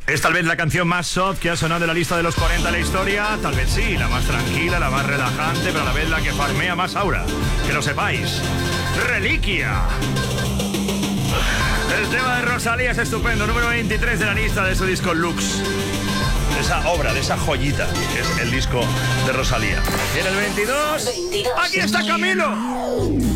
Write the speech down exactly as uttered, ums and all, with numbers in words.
Es tal vez la canción más soft que ha sonado en la lista de los cuarenta de la historia. Tal vez sí, la más tranquila, la más relajante, pero a la vez la que farmea más aura. Que lo sepáis. Reliquia. El tema de Rosalía es estupendo. Número veintitrés de la lista de su disco Lux. De esa obra, de esa joyita, que es el disco de Rosalía. Y en el veintidós, aquí está Camilo.